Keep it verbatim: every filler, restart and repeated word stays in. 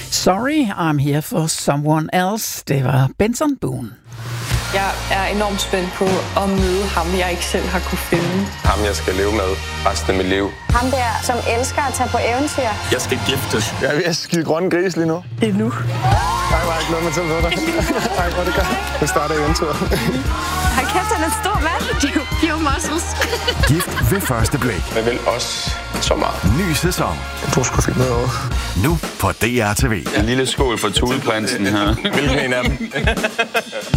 Sorry, I'm here for someone else. Det var Benson Boone. Jeg er enormt spændt på at møde ham, jeg ikke selv har kunne finde. Ham, jeg skal leve med resten af mit liv. Ham der, som elsker at tage på eventyr. Jeg skal giftes. Jeg er ved at skide grønne gris lige nu. Det er nu. Nej, jeg har ikke noget med til at dig. Nej, hvor det gør. Nu starter eventyret. Hold kæft, han er stor, mand. Pure muscles. Gift ved første blik. Jeg vil også så meget. Ny sæson. Jeg tror sgu fik noget over. Nu på D R T V. En lille skål for Thuleprinsen her. Hvilken en af dem?